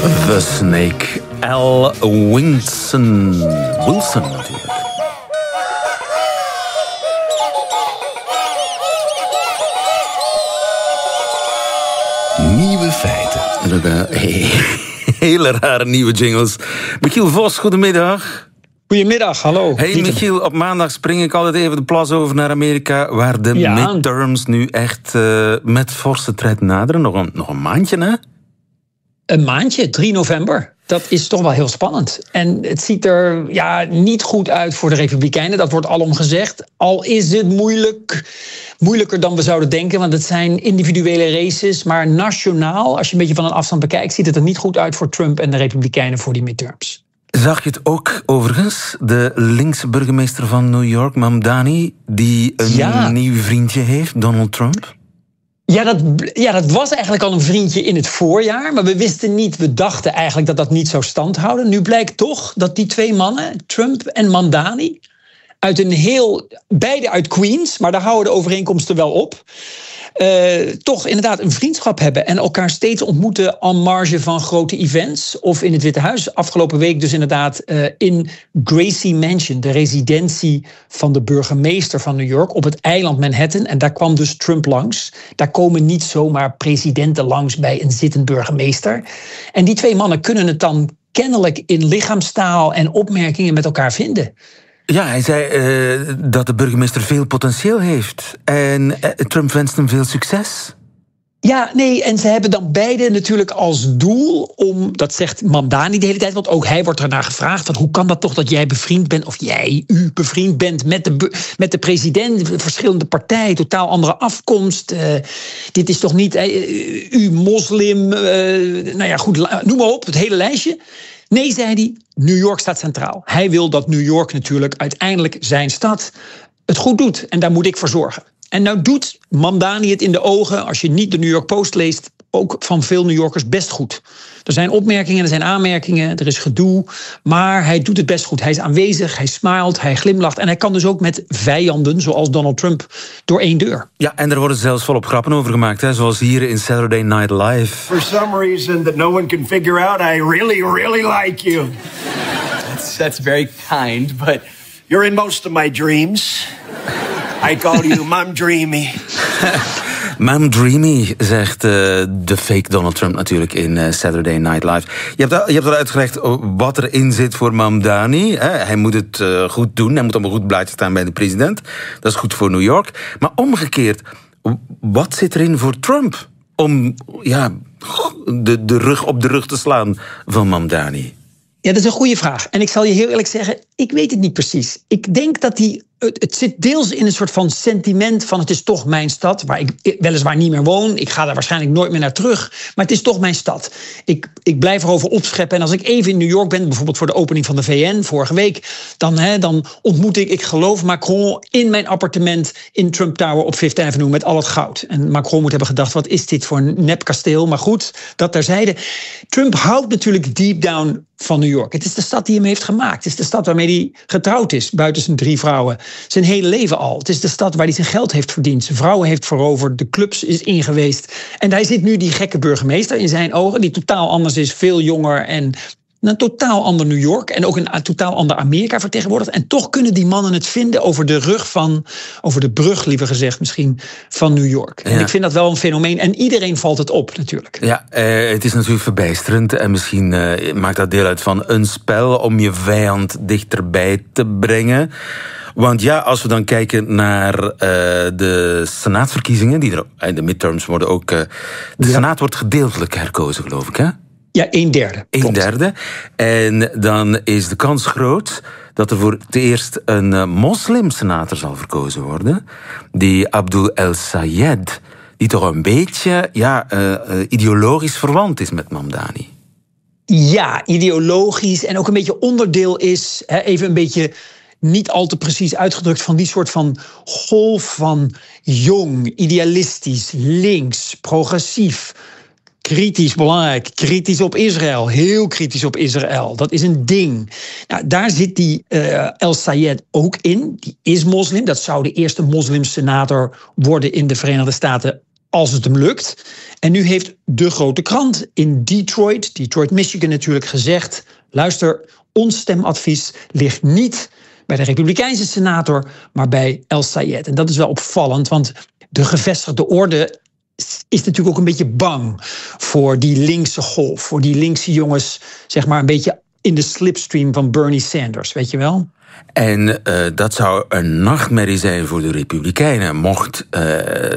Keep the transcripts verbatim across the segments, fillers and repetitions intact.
The Snake. Al Wilson. Wilson natuurlijk. Nieuwe feiten. En ook uh, hele rare nieuwe jingles. Michiel Vos, goedemiddag. Goedemiddag, hallo. Hey Michiel, op maandag spring ik altijd even de plas over naar Amerika, waar de ja. midterms nu echt uh, met forse tred naderen. Nog een, nog een maandje, hè? Een maandje, drie november. Dat is toch wel heel spannend. En het ziet er ja, niet goed uit voor de Republikeinen. Dat wordt alom gezegd. Al is het moeilijk, moeilijker dan we zouden denken. Want het zijn individuele races. Maar nationaal, als je een beetje van een afstand bekijkt, ziet het er niet goed uit voor Trump en de Republikeinen voor die midterms. Zag je het ook overigens? De linkse burgemeester van New York, Mamdani, die een ja. nieuw vriendje heeft, Donald Trump? Ja dat, ja, dat was eigenlijk al een vriendje in het voorjaar. Maar we wisten niet, we dachten eigenlijk dat dat niet zou standhouden. Nu blijkt toch dat die twee mannen, Trump en Mamdani, uit een heel, beide uit Queens, maar daar houden de overeenkomsten wel op, Uh, toch inderdaad een vriendschap hebben en elkaar steeds ontmoeten en marge van grote events. Of in het Witte Huis. Afgelopen week dus inderdaad uh, in Gracie Mansion, de residentie van de burgemeester van New York op het eiland Manhattan. En daar kwam dus Trump langs. Daar komen niet zomaar presidenten langs bij een zittend burgemeester. En die twee mannen kunnen het dan kennelijk in lichaamstaal en opmerkingen met elkaar vinden. Ja, hij zei uh, dat de burgemeester veel potentieel heeft. En uh, Trump wenst hem veel succes. Ja, nee, en ze hebben dan beide natuurlijk als doel om, dat zegt Mamdani de hele tijd, want ook hij wordt ernaar gevraagd, van hoe kan dat toch dat jij bevriend bent, of jij, u bevriend bent met de, met de president, verschillende partijen, totaal andere afkomst. Uh, dit is toch niet, uh, u moslim, uh, nou ja, goed, noem maar op, het hele lijstje. Nee, zei hij, New York staat centraal. Hij wil dat New York natuurlijk uiteindelijk zijn stad het goed doet. En daar moet ik voor zorgen. En nou doet Mamdani het in de ogen, als je niet de New York Post leest, ook van veel New Yorkers best goed. Er zijn opmerkingen, er zijn aanmerkingen, er is gedoe. Maar hij doet het best goed. Hij is aanwezig, hij smilt, hij glimlacht. En hij kan dus ook met vijanden, zoals Donald Trump, door één deur. Ja, en er worden zelfs volop grappen over gemaakt. Hè? Zoals hier in Saturday Night Live. For some reason that no one can figure out, I really, really like you. That's, that's very kind, but you're in most of my dreams. I call you Mom Dreamy. Mom Dreamy, zegt uh, de fake Donald Trump natuurlijk in uh, Saturday Night Live. Je hebt, al, je hebt al uitgelegd wat erin zit voor Mamdani. Hè? Hij moet het uh, goed doen, hij moet allemaal goed blijven staan bij de president. Dat is goed voor New York. Maar omgekeerd, wat zit erin voor Trump om ja, de, de rug op de rug te slaan van Mamdani? Ja, dat is een goede vraag. En ik zal je heel eerlijk zeggen, ik weet het niet precies. Ik denk dat die, het, het zit deels in een soort van sentiment van het is toch mijn stad, waar ik weliswaar niet meer woon. Ik ga daar waarschijnlijk nooit meer naar terug. Maar het is toch mijn stad. Ik, ik blijf erover opscheppen. En als ik even in New York ben, bijvoorbeeld voor de opening van de V N vorige week, dan, hè, dan ontmoet ik, ik geloof, Macron in mijn appartement in Trump Tower op Fifth Avenue met al het goud. En Macron moet hebben gedacht, wat is dit voor een nepkasteel? Maar goed, dat terzijde. Trump houdt natuurlijk deep down van New York. Het is de stad die hem heeft gemaakt. Het is de stad waarmee hij getrouwd is, buiten zijn drie vrouwen. Zijn hele leven al. Het is de stad waar hij zijn geld heeft verdiend. Zijn vrouwen heeft veroverd. De clubs is ingeweest. En hij zit nu die gekke burgemeester in zijn ogen, die totaal anders is, veel jonger en een totaal ander New York en ook een totaal ander Amerika vertegenwoordigt. En toch kunnen die mannen het vinden over de rug van, over de brug liever gezegd misschien, van New York. Ja. En ik vind dat wel een fenomeen. En iedereen valt het op natuurlijk. Ja, eh, het is natuurlijk verbijsterend. En misschien eh, maakt dat deel uit van een spel om je vijand dichterbij te brengen. Want ja, als we dan kijken naar uh, de senaatsverkiezingen, die er, de midterms worden ook, uh, de ja. senaat wordt gedeeltelijk herkozen, geloof ik, hè? Ja, een derde. Een derde. En dan is de kans groot dat er voor het eerst een uh, moslimsenator zal verkozen worden. Die Abdul El Sayed, die toch een beetje ja, uh, uh, ideologisch verwant is met Mamdani. Ja, ideologisch en ook een beetje onderdeel is, hè, even een beetje niet al te precies uitgedrukt, van die soort van golf van jong, idealistisch, links, progressief, kritisch belangrijk, kritisch op Israël, heel kritisch op Israël. Dat is een ding. Nou, daar zit die uh, El Sayed ook in. Die is moslim. Dat zou de eerste moslimsenator worden in de Verenigde Staten als het hem lukt. En nu heeft de grote krant in Detroit, Detroit, Michigan natuurlijk, gezegd: luister, ons stemadvies ligt niet bij de Republikeinse senator, maar bij El Sayed. En dat is wel opvallend, want de gevestigde orde is natuurlijk ook een beetje bang voor die linkse golf, voor die linkse jongens, zeg maar een beetje in de slipstream van Bernie Sanders, weet je wel? En uh, dat zou een nachtmerrie zijn voor de Republikeinen. Mocht uh,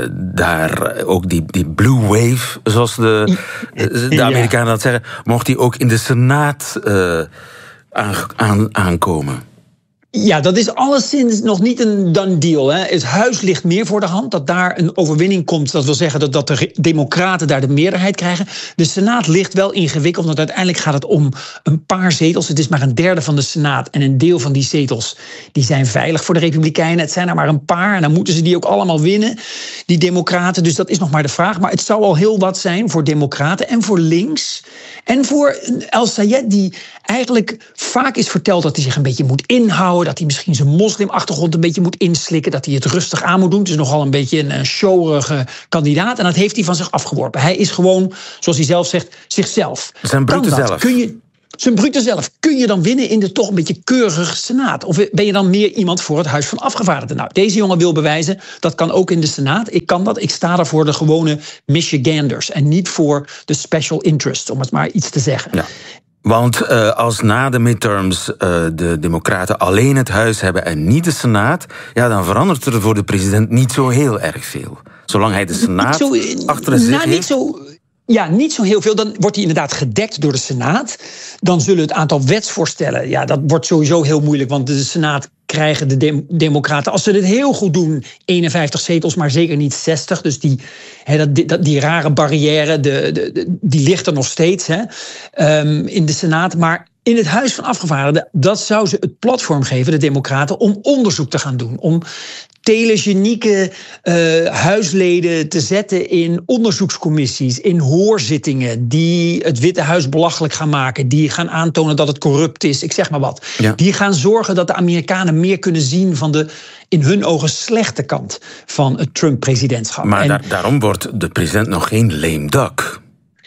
daar ook die, die blue wave, zoals de, de Amerikanen ja. dat zeggen, mocht die ook in de Senaat uh, aan, aan, aankomen. Ja, dat is alleszins nog niet een done deal. Hè. Het huis ligt meer voor de hand dat daar een overwinning komt. Dat wil zeggen dat, dat de democraten daar de meerderheid krijgen. De Senaat ligt wel ingewikkeld, want uiteindelijk gaat het om een paar zetels. Het is maar een derde van de Senaat. En een deel van die zetels die zijn veilig voor de Republikeinen. Het zijn er maar een paar en dan moeten ze die ook allemaal winnen, die democraten. Dus dat is nog maar de vraag. Maar het zou al heel wat zijn voor democraten en voor links. En voor El Sayed, die eigenlijk vaak is verteld dat hij zich een beetje moet inhouden, dat hij misschien zijn moslimachtergrond een beetje moet inslikken, dat hij het rustig aan moet doen. Het is nogal een beetje een showerige kandidaat. En dat heeft hij van zich afgeworpen. Hij is gewoon, zoals hij zelf zegt, zichzelf. Zijn brute zelf. Kun je, zijn brute zelf. Kun je dan winnen in de toch een beetje keurige Senaat? Of ben je dan meer iemand voor het Huis van Afgevaardigden? Nou, deze jongen wil bewijzen, dat kan ook in de Senaat. Ik kan dat. Ik sta er voor de gewone Michiganders en niet voor de special interests, om het maar iets te zeggen. Ja. Want uh, als na de midterms uh, de democraten alleen het huis hebben en niet de Senaat, ja, dan verandert er voor de president niet zo heel erg veel. Zolang hij de Senaat zo, achter zich nou, heeft. Niet zo, ja, niet zo heel veel. Dan wordt hij inderdaad gedekt door de Senaat. Dan zullen het aantal wetsvoorstellen, ja, dat wordt sowieso heel moeilijk, want de Senaat krijgen de dem- democraten, als ze dit heel goed doen, eenenvijftig zetels, maar zeker niet zestig. Dus die, he, dat, dat, die rare barrière, de, de, de, die ligt er nog steeds he, um, in de Senaat. Maar in het Huis van Afgevaardigden, dat zou ze het platform geven, de democraten, om onderzoek te gaan doen. Om telegenieke uh, huisleden te zetten in onderzoekscommissies, in hoorzittingen, die het Witte Huis belachelijk gaan maken, die gaan aantonen dat het corrupt is, ik zeg maar wat. Ja. Die gaan zorgen dat de Amerikanen meer kunnen zien van de, in hun ogen, slechte kant van het Trump-presidentschap. Maar en, da- daarom wordt de president nog geen lame duck.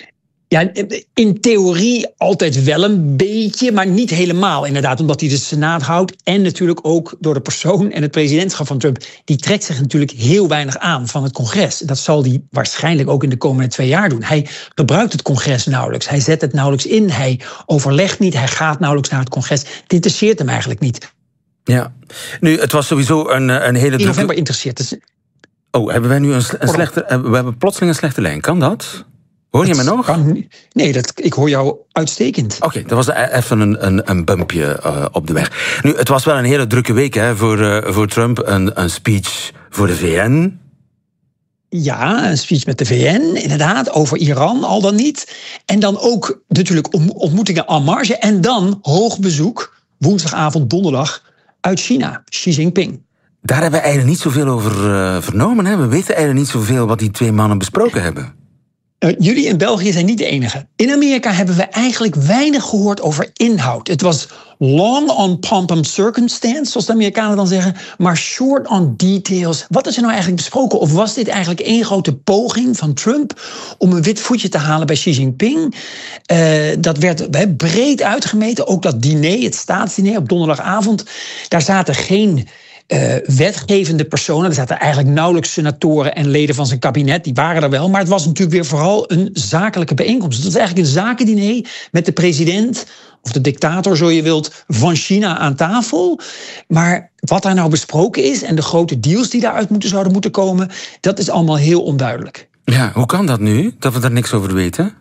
Ja, in theorie altijd wel een beetje, maar niet helemaal inderdaad. Omdat hij de Senaat houdt en natuurlijk ook door de persoon en het presidentschap van Trump. Die trekt zich natuurlijk heel weinig aan van het congres. Dat zal hij waarschijnlijk ook in de komende twee jaar doen. Hij gebruikt het congres nauwelijks. Hij zet het nauwelijks in. Hij overlegt niet. Hij gaat nauwelijks naar het congres. Het interesseert hem eigenlijk niet. Ja, nu, het was sowieso een, een hele... In november interesseert het. Oh, hebben wij nu een, een slechte... We hebben plotseling een slechte lijn. Kan dat? Hoor je me nog? Kan, nee, dat, ik hoor jou uitstekend. Oké, okay, dat was even een, een, een bumpje uh, op de weg. Nu, het was wel een hele drukke week hè, voor, uh, voor Trump. Een, een speech voor de V N. Ja, een speech met de V N, inderdaad, over Iran, al dan niet. En dan ook natuurlijk ontmoetingen en marge. En dan hoog bezoek, woensdagavond, donderdag, uit China, Xi Jinping. Daar hebben we eigenlijk niet zoveel over uh, vernomen. Hè? We weten eigenlijk niet zoveel wat die twee mannen besproken hebben. Uh, jullie in België zijn niet de enige. In Amerika hebben we eigenlijk weinig gehoord over inhoud. Het was long on pomp and circumstance, zoals de Amerikanen dan zeggen, maar short on details. Wat is er nou eigenlijk besproken? Of was dit eigenlijk één grote poging van Trump om een wit voetje te halen bij Xi Jinping? Uh, dat werd he, breed uitgemeten. Ook dat diner, het staatsdiner op donderdagavond, daar zaten geen Uh, wetgevende personen. Er zaten eigenlijk nauwelijks senatoren en leden van zijn kabinet. Die waren er wel. Maar het was natuurlijk weer vooral een zakelijke bijeenkomst. Het was eigenlijk een zakendiner met de president, of de dictator, zo je wilt, van China aan tafel. Maar wat daar nou besproken is en de grote deals die daaruit moeten, zouden moeten komen, dat is allemaal heel onduidelijk. Ja, hoe kan dat nu, dat we daar niks over weten?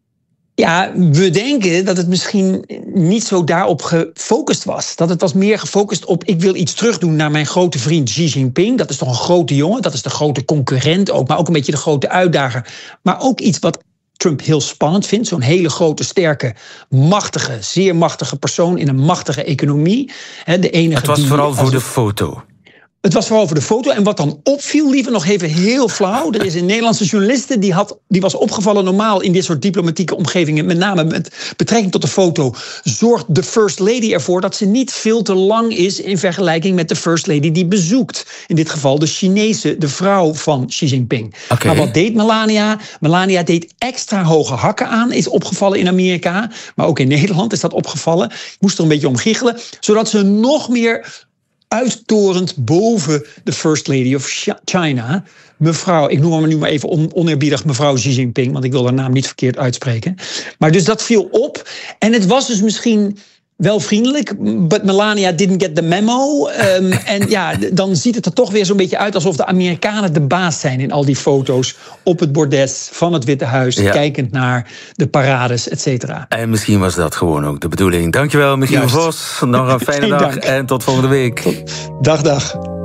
Ja, we denken dat het misschien niet zo daarop gefocust was. Dat het was meer gefocust op, ik wil iets terugdoen naar mijn grote vriend Xi Jinping. Dat is toch een grote jongen, dat is de grote concurrent ook, maar ook een beetje de grote uitdager. Maar ook iets wat Trump heel spannend vindt. Zo'n hele grote, sterke, machtige, zeer machtige persoon in een machtige economie. De enige het was die, vooral voor als de foto. Het was vooral over de foto. En wat dan opviel, liever nog even heel flauw. Er is een Nederlandse journaliste die, had, die was opgevallen. Normaal in dit soort diplomatieke omgevingen, met name met betrekking tot de foto, zorgt de First Lady ervoor dat ze niet veel te lang is in vergelijking met de First Lady die bezoekt. In dit geval de Chinese, de vrouw van Xi Jinping. Okay. Maar wat deed Melania? Melania deed extra hoge hakken aan. Is opgevallen in Amerika, maar ook in Nederland is dat opgevallen. Ik moest er een beetje om giechelen. Zodat ze nog meer uittorend boven de First Lady of China, mevrouw, ik noem haar nu maar even on, oneerbiedig mevrouw Xi Jinping, want ik wil haar naam niet verkeerd uitspreken. Maar dus dat viel op. En het was dus misschien wel vriendelijk, but Melania didn't get the memo. Um, en ja, dan ziet het er toch weer zo'n beetje uit alsof de Amerikanen de baas zijn in al die foto's op het bordes van het Witte Huis, ja, kijkend naar de parades, et cetera. En misschien was dat gewoon ook de bedoeling. Dankjewel, Michiel Vos. Nog een fijne dag dank. En tot volgende week. Tot, dag, dag.